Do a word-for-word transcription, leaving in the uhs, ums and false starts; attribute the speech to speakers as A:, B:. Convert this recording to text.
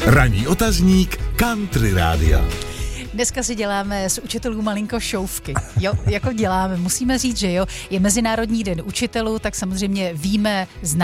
A: Ranní otazník Country Rádia.
B: Dneska si děláme s učitelů malinko šouvky. Jo, jako děláme. Musíme říct, že jo, je Mezinárodní den učitelů, tak samozřejmě víme, známe